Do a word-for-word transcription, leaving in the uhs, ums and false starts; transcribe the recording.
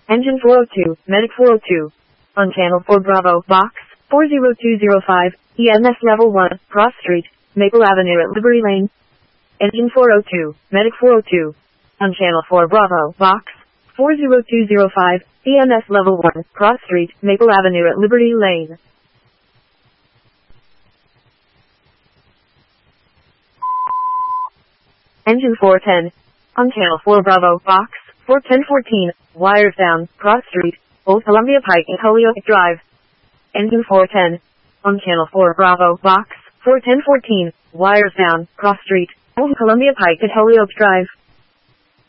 Engine four oh two, Medic four oh two. On Channel four Bravo, Box four zero two zero five, E M S Level one, Cross Street, Maple Avenue at Liberty Lane. Engine four oh two, Medic four oh two. On Channel four Bravo, Box four zero two zero five, E M S Level one, Cross Street, Maple Avenue at Liberty Lane. Engine four ten. On Channel four Bravo, Box four ten fourteen, wires down, Cross Street, Old Columbia Pike and Holyoke Drive. Engine four ten. On Channel four Bravo, Box four ten fourteen, wires down, Cross Street, Old Columbia Pike and Holyoke Drive.